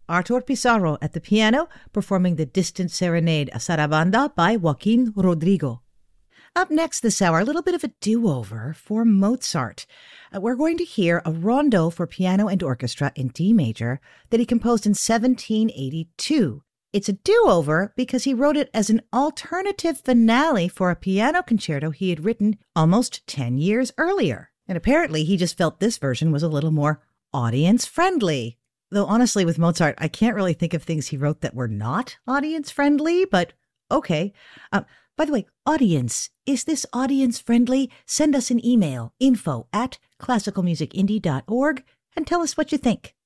Artur Pizarro at the piano, performing the Distant Serenade a Sarabanda by Joaquin Rodrigo. Up next this hour, a little bit of a do-over for Mozart. We're going to hear a rondo for piano and orchestra in D major that he composed in 1782. It's a do-over because he wrote it as an alternative finale for a piano concerto he had written almost 10 years earlier. And apparently he just felt this version was a little more audience-friendly. Though honestly, with Mozart, I can't really think of things he wrote that were not audience-friendly, but okay. By the way, audience, is this audience-friendly? Send us an email, info@classicalmusicindie.org, and tell us what you think.